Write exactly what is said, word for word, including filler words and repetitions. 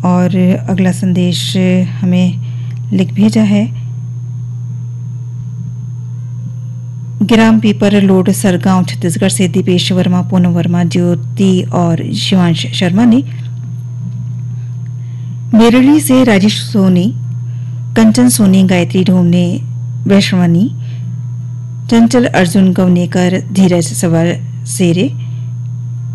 और अगला संदेश हमें लिख भेजा है ग्राम पीपर लोड सरगांव छत्तीसगढ़ से दीपेश वर्मा, पूनम वर्मा, ज्योति और शिवांश शर्मा ने। मेरली से राजेश सोनी, कंचन सोनी, गायत्री ढोमने, वैश्वनी, चंचल अर्जुन गवनेकर, धीरज सवर सेरे,